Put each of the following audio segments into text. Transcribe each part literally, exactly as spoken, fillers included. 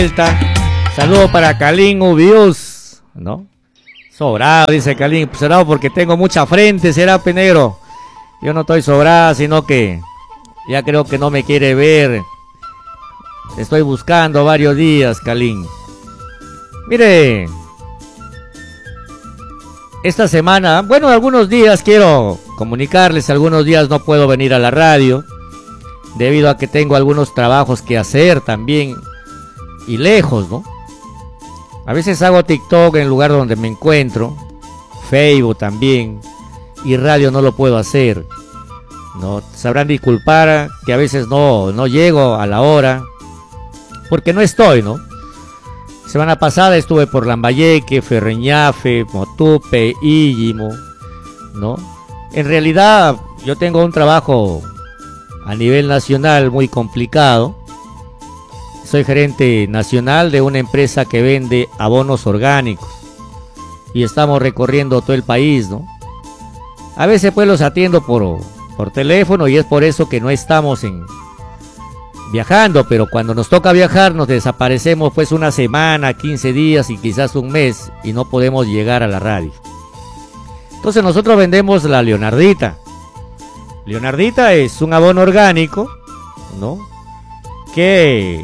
Saludo para Calín Ubius, ¿no? Sobrado, dice Calín, sobrado porque tengo mucha frente, será Penegro. Yo no estoy sobrado, sino que ya creo que no me quiere ver. Estoy buscando varios días, Calín. Mire, esta semana, bueno, algunos días quiero comunicarles, algunos días no puedo venir a la radio, debido a que tengo algunos trabajos que hacer también, y lejos, ¿no? A veces hago TikTok en el lugar donde me encuentro, Facebook también, y radio no lo puedo hacer, ¿no? Sabrán disculpar que a veces no, no llego a la hora, porque no estoy, ¿no? Semana pasada estuve por Lambayeque, Ferreñafe, Motupe, Íllimo, ¿no? En realidad yo tengo un trabajo a nivel nacional muy complicado. Soy gerente nacional de una empresa que vende abonos orgánicos y estamos recorriendo todo el país, ¿no? A veces pues los atiendo por, por teléfono y es por eso que no estamos en viajando, pero cuando nos toca viajar nos desaparecemos pues una semana, quince días y quizás un mes y no podemos llegar a la radio. Entonces nosotros vendemos la Leonardita. Leonardita es un abono orgánico, ¿no? Que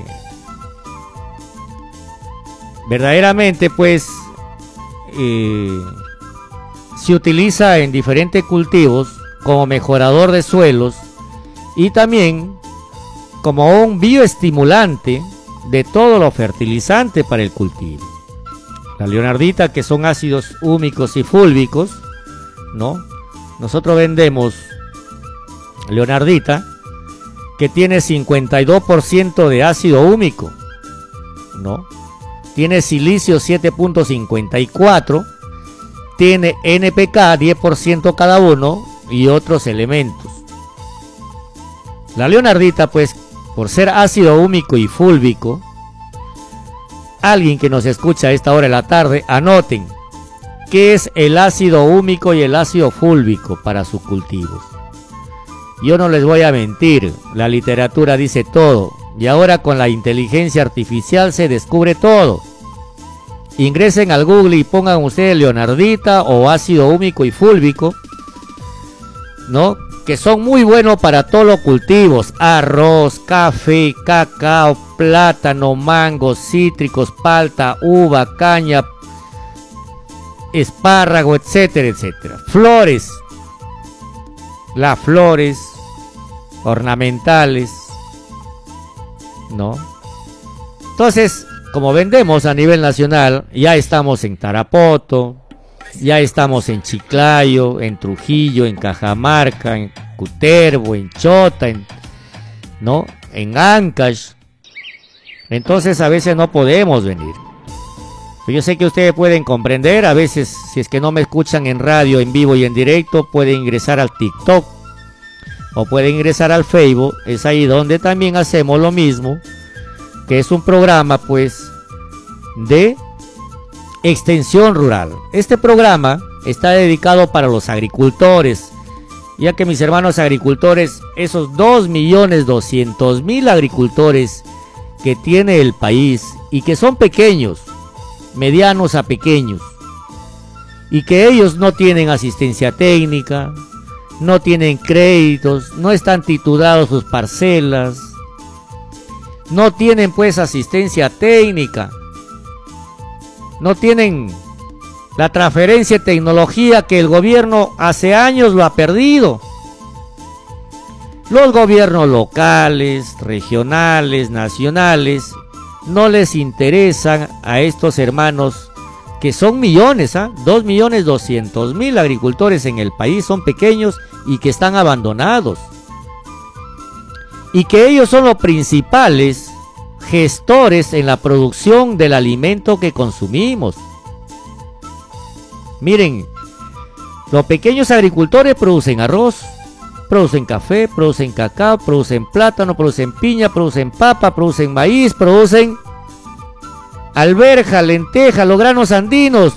verdaderamente pues eh, se utiliza en diferentes cultivos como mejorador de suelos y también como un bioestimulante de todo lo fertilizante para el cultivo. La Leonardita, que son ácidos húmicos y fúlvicos, ¿no? Nosotros vendemos Leonardita, que tiene cincuenta y dos por ciento de ácido húmico, ¿no? Tiene silicio siete punto cincuenta y cuatro, tiene N P K diez por ciento cada uno y otros elementos. La Leonardita, pues, por ser ácido húmico y fúlvico, alguien que nos escucha a esta hora de la tarde, anoten qué es el ácido húmico y el ácido fúlvico para sus cultivos. Yo no les voy a mentir, la literatura dice todo, y ahora con la inteligencia artificial se descubre todo. Ingresen al Google y pongan ustedes Leonardita o ácido húmico y fúlvico, ¿no? Que son muy buenos para todos los cultivos: arroz, café, cacao, plátano, mango, cítricos, palta, uva, caña, espárrago, etcétera, etcétera. Flores, las flores ornamentales, ¿no? Entonces, como vendemos a nivel nacional, ya estamos en Tarapoto, ya estamos en Chiclayo, en Trujillo, en Cajamarca, en Cutervo, en Chota, en, ¿no? En Ancash. Entonces a veces no podemos venir. Yo sé que ustedes pueden comprender, a veces si es que no me escuchan en radio, en vivo y en directo, pueden ingresar al TikTok o pueden ingresar al Facebook. Es ahí donde también hacemos lo mismo, que es un programa pues de extensión rural. Este programa está dedicado para los agricultores, ya que mis hermanos agricultores, esos dos millones doscientos mil agricultores que tiene el país y que son pequeños, medianos a pequeños, y que ellos no tienen asistencia técnica, no tienen créditos, no están titulados sus parcelas, no tienen pues asistencia técnica, no tienen la transferencia de tecnología que el gobierno hace años lo ha perdido. Los gobiernos locales, regionales, nacionales, no les interesan a estos hermanos que son millones, ¿ah? dos millones doscientos mil agricultores en el país, son pequeños y que están abandonados. Y que ellos son los principales gestores en la producción del alimento que consumimos. Miren, los pequeños agricultores producen arroz, producen café, producen cacao, producen plátano, producen piña, producen papa, producen maíz, producen alberja, lenteja, los granos andinos,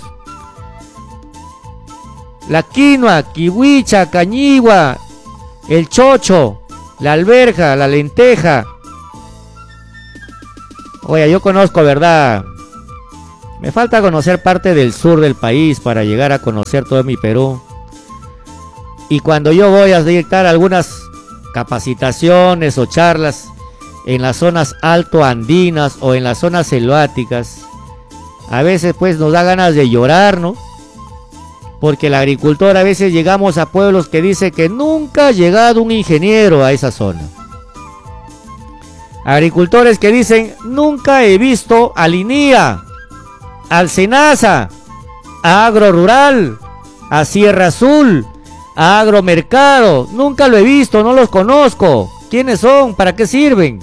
la quinoa, kiwicha, cañigua, el chocho, la alberja, la lenteja, Oye, yo conozco, ¿verdad? Me falta conocer parte del sur del país para llegar a conocer todo mi Perú. Y cuando yo voy a dictar algunas capacitaciones o charlas en las zonas altoandinas o en las zonas selváticas, a veces pues nos da ganas de llorar, ¿no? Porque el agricultor, a veces llegamos a pueblos que dice que nunca ha llegado un ingeniero a esa zona. Agricultores que dicen, nunca he visto a Linía, al Senasa, a Agro Rural, a Sierra Azul, a Agromercado. Nunca lo he visto, no los conozco. ¿Quiénes son? ¿Para qué sirven?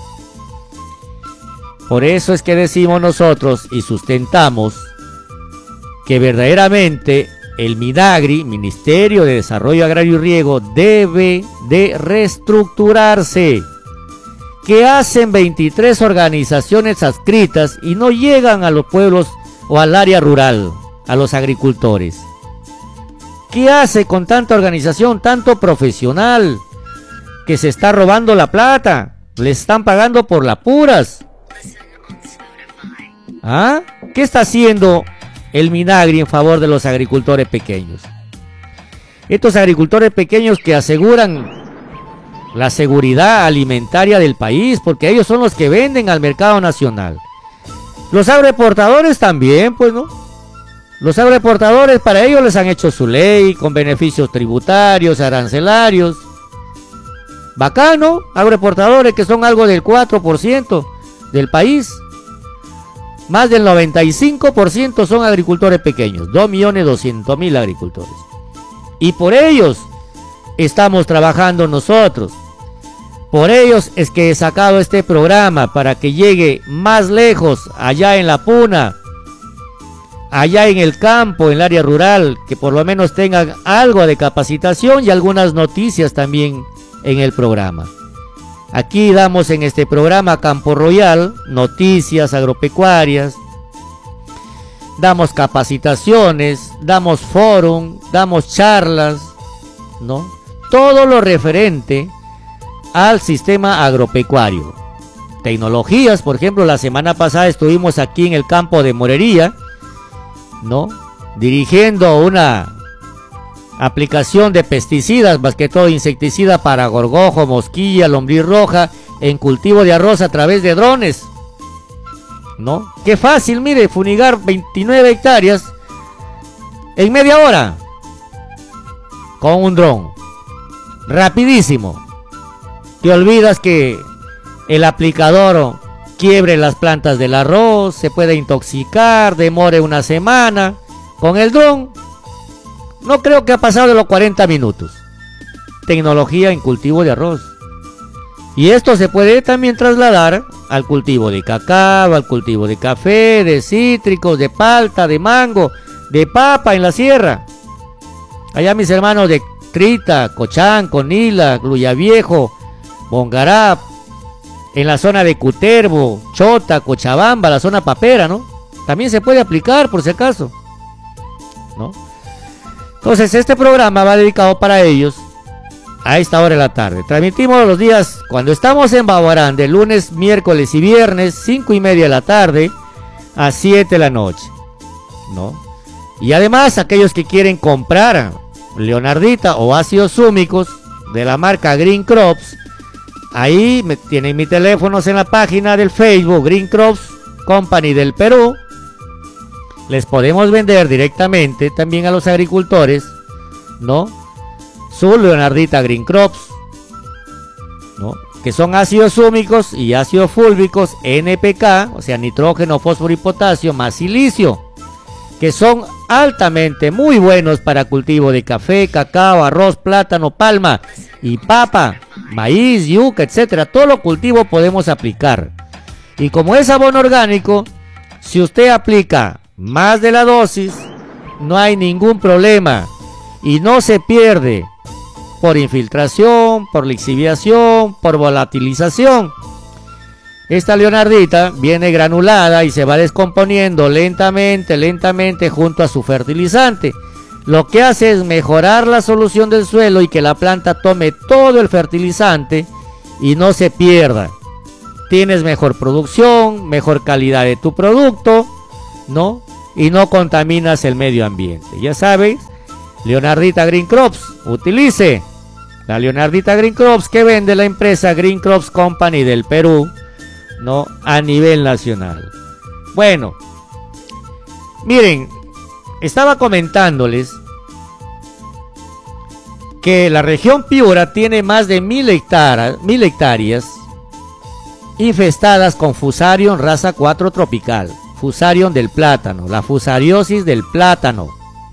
Por eso es que decimos nosotros y sustentamos que verdaderamente el MIDAGRI, Ministerio de Desarrollo Agrario y Riego, debe de reestructurarse. ¿Qué hacen veintitrés organizaciones adscritas y no llegan a los pueblos o al área rural, a los agricultores? ¿Qué hace con tanta organización, tanto profesional, que se está robando la plata? Les están pagando por las puras. ¿Ah? ¿Qué está haciendo el MIDAGRI en favor de los agricultores pequeños? Estos agricultores pequeños que aseguran la seguridad alimentaria del país, porque ellos son los que venden al mercado nacional. Los agroexportadores también, pues, ¿no? Los agroexportadores, para ellos les han hecho su ley, con beneficios tributarios, arancelarios. Bacano, agroexportadores que son algo del cuatro por ciento del país. Más del noventa y cinco por ciento son agricultores pequeños, dos millones doscientos mil agricultores. Y por ellos estamos trabajando nosotros. Por ellos es que he sacado este programa para que llegue más lejos, allá en la Puna, allá en el campo, en el área rural, que por lo menos tengan algo de capacitación y algunas noticias también en el programa. Aquí damos en este programa Campo Royal noticias agropecuarias, damos capacitaciones, damos fórum, damos charlas, ¿no? Todo lo referente al sistema agropecuario. Tecnologías, por ejemplo, la semana pasada estuvimos aquí en el campo de Morería, ¿no? Dirigiendo una aplicación de pesticidas, más que todo insecticida para gorgojo, mosquilla, lombriz roja, en cultivo de arroz a través de drones, ¿no? Qué fácil, mire, funigar veintinueve hectáreas en media hora con un dron, rapidísimo. Te olvidas que el aplicador quiebre las plantas del arroz, se puede intoxicar, demore una semana. Con el dron no creo que ha pasado de los cuarenta minutos. Tecnología en cultivo de arroz. Y esto se puede también trasladar al cultivo de cacao, al cultivo de café, de cítricos, de palta, de mango, de papa en la sierra. Allá mis hermanos de Trita, Cochán, Conila, Gruyaviejo, Bongará, en la zona de Cutervo, Chota, Cochabamba, la zona papera, ¿no? También se puede aplicar por si acaso, ¿no? Entonces este programa va dedicado para ellos a esta hora de la tarde. Transmitimos los días cuando estamos en Baguarán, de lunes, miércoles y viernes, cinco y media de la tarde a siete de la noche, ¿no? Y además aquellos que quieren comprar Leonardita o ácidos húmicos de la marca Green Crops, ahí me, tienen mis teléfonos en la página del Facebook Green Crops Company del Perú. Les podemos vender directamente también a los agricultores, ¿no? Su Leonardita Green Crops, ¿no? Que son ácidos húmicos y ácidos fúlvicos N P K, o sea, nitrógeno, fósforo y potasio, más silicio, que son altamente muy buenos para cultivo de café, cacao, arroz, plátano, palma y papa, maíz, yuca, etcétera. Todo lo cultivo podemos aplicar. Y como es abono orgánico, si usted aplica más de la dosis, no hay ningún problema y no se pierde por infiltración, por lixiviación, por volatilización. Esta Leonardita viene granulada y se va descomponiendo lentamente, lentamente junto a su fertilizante. Lo que hace es mejorar la solución del suelo y que la planta tome todo el fertilizante y no se pierda. tienes mejor producción, mejor calidad de tu producto, ¿no? Y no contaminas el medio ambiente. Ya sabes, Leonardita Green Crops, utilice la Leonardita Green Crops que vende la empresa Green Crops Company del Perú, ¿no? A nivel nacional. Bueno, miren, estaba comentándoles que la región Piura tiene más de mil hectáreas, mil hectáreas infestadas con Fusarium raza cuatro tropical, Fusarium del plátano, la fusariosis del plátano.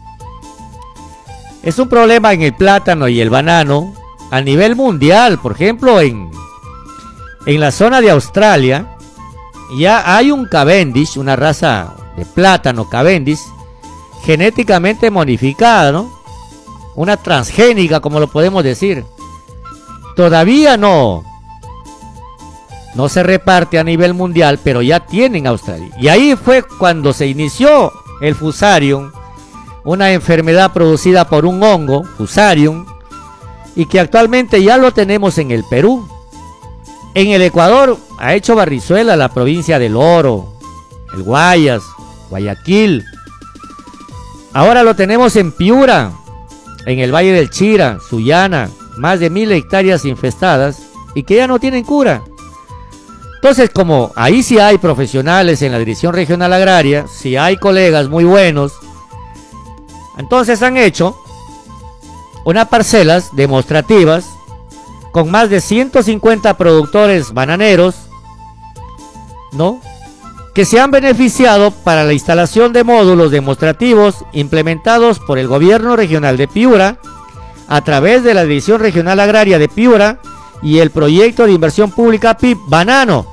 Es un problema en el plátano y el banano a nivel mundial. Por ejemplo, en, en la zona de Australia ya hay un Cavendish, una raza de plátano Cavendish, genéticamente modificada, ¿no? Una transgénica, como lo podemos decir. Todavía no, no se reparte a nivel mundial, pero ya tienen Australia. Y ahí fue cuando se inició el Fusarium, una enfermedad producida por un hongo, Fusarium, y que actualmente ya lo tenemos en el Perú. En el Ecuador ha hecho barrizuela la provincia del Oro, el Guayas, Guayaquil. Ahora lo tenemos en Piura, en el Valle del Chira, Sullana, más de mil hectáreas infestadas y que ya no tienen cura. Entonces, como ahí sí hay profesionales en la Dirección Regional Agraria, sí hay colegas muy buenos, entonces han hecho unas parcelas demostrativas con más de ciento cincuenta productores bananeros, ¿no?, que se han beneficiado para la instalación de módulos demostrativos implementados por el Gobierno Regional de Piura a través de la Dirección Regional Agraria de Piura y el Proyecto de Inversión Pública P I B Banano.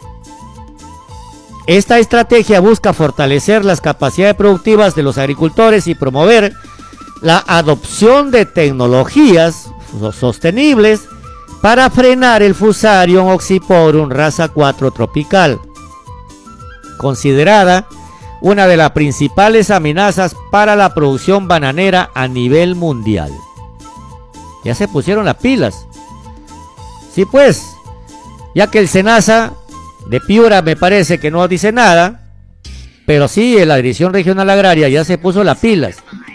Esta estrategia busca fortalecer las capacidades productivas de los agricultores y promover la adopción de tecnologías sostenibles para frenar el Fusarium oxyporum raza cuatro tropical, considerada una de las principales amenazas para la producción bananera a nivel mundial. Ya se pusieron las pilas. Sí, pues, ya que el SENASA de Piura me parece que no dice nada, pero sí la Dirección Regional Agraria ya se puso las pilas.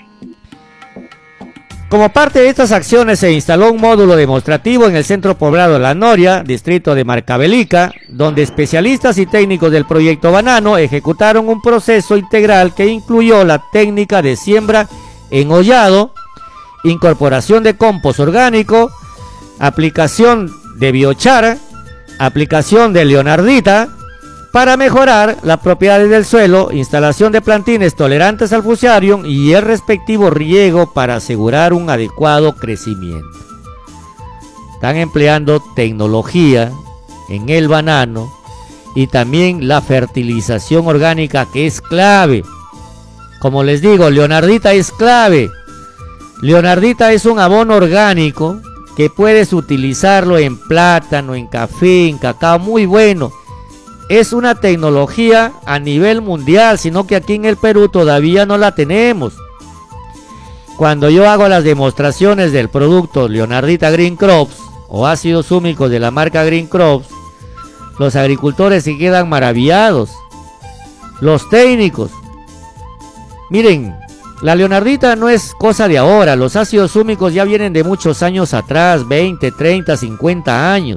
Como parte de estas acciones se instaló un módulo demostrativo en el centro poblado La Noria, distrito de Marcabelica, donde especialistas y técnicos del proyecto Banano ejecutaron un proceso integral que incluyó la técnica de siembra en hollado, incorporación de compost orgánico, aplicación de biochar, aplicación de leonardita para mejorar las propiedades del suelo, instalación de plantines tolerantes al Fusarium y el respectivo riego para asegurar un adecuado crecimiento. Están empleando tecnología en el banano y también la fertilización orgánica, que es clave. Como les digo, leonardita es clave. Leonardita es un abono orgánico que puedes utilizarlo en plátano, en café, en cacao, muy bueno. Es una tecnología a nivel mundial, sino que aquí en el Perú todavía no la tenemos. Cuando yo hago las demostraciones del producto Leonardita Green Crops o ácidos húmicos de la marca Green Crops, los agricultores se quedan maravillados. Los técnicos. Miren, la leonardita no es cosa de ahora, los ácidos húmicos ya vienen de muchos años atrás, veinte, treinta, cincuenta años.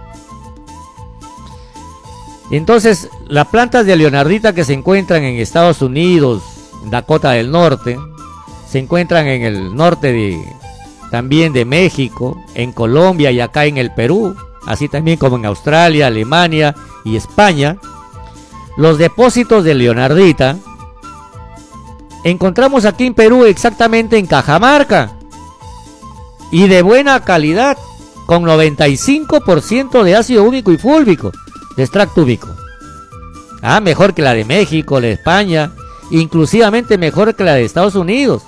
Entonces, las plantas de leonardita que se encuentran en Estados Unidos, en Dakota del Norte, se encuentran en el norte de, también de México, en Colombia y acá en el Perú, así también como en Australia, Alemania y España. Los depósitos de leonardita encontramos aquí en Perú, exactamente en Cajamarca, y de buena calidad, con noventa y cinco por ciento de ácido húmico y fúlvico, de extracto húmico. Ah, mejor que la de México, la de España, inclusivamente mejor que la de Estados Unidos.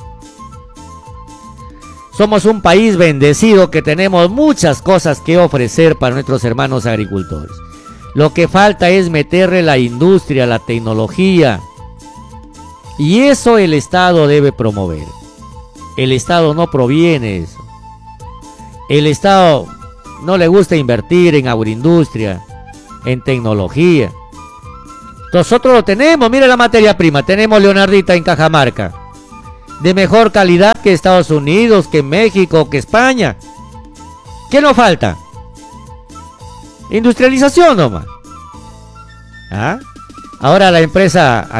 Somos un país bendecido que tenemos muchas cosas que ofrecer para nuestros hermanos agricultores. Lo que falta es meterle la industria, la tecnología, y eso el Estado debe promover. El Estado no proviene de eso. El Estado no le gusta invertir en agroindustria. en tecnología. Nosotros lo tenemos, mire la materia prima, tenemos Leonardita en Cajamarca, de mejor calidad que Estados Unidos, que México, que España. ¿Qué nos falta? Industrialización nomás. ¿Ah? Ahora la empresa